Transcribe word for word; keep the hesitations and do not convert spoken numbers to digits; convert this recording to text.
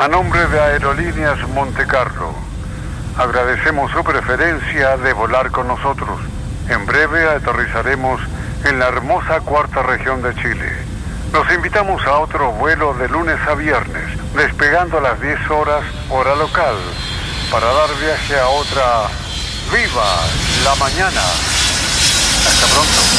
A nombre de Aerolíneas Montecarlo, agradecemos su preferencia de volar con nosotros. En breve aterrizaremos en la hermosa cuarta región de Chile. Los invitamos a otro vuelo de lunes a viernes, despegando a las diez horas hora local, para dar viaje a otra Viva la Mañana. Hasta pronto.